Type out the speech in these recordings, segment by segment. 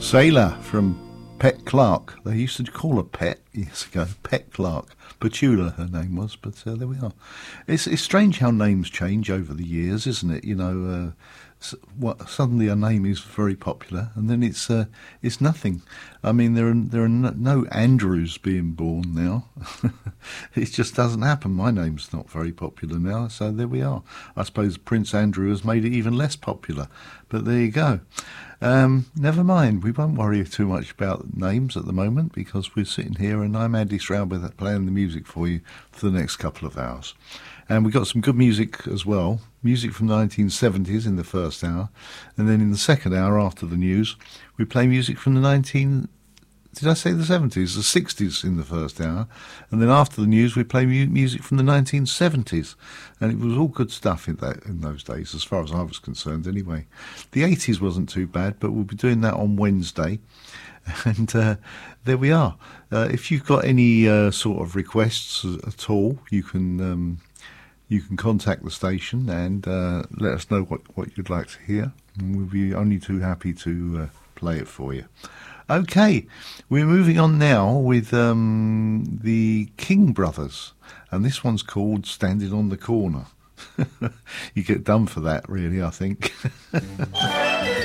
Sailor from Pet Clark. They used to call her Pet years ago. Pet Clark. Petula, her name was, but there we are. It's strange how names change over the years, isn't it? You know, suddenly a name is very popular, and then it's nothing. I mean, there are no Andrews being born now. It just doesn't happen. My name's not very popular now, so there we are. I suppose Prince Andrew has made it even less popular, but there you go. Never mind, we won't worry too much about names at the moment because we're sitting here and I'm Andy Stroud with playing the music for you for the next couple of hours. And we got some good music as well, music from the 1970s in the first hour, and then in the second hour after the news we play music from the did I say the 70s? The 60s in the first hour. And then after the news, we play music from the 1970s. And it was all good stuff in those days, as far as I was concerned anyway. The 80s wasn't too bad, but we'll be doing that on Wednesday. And there we are. If you've got any sort of requests at all, you can contact the station and let us know what you'd like to hear. And we'll be only too happy to play it for you. Okay, we're moving on now with the King Brothers, and this one's called Standing on the Corner. You get done for that, really, I think.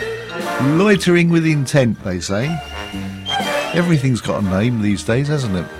Loitering with intent, they say. Everything's got a name these days, hasn't it?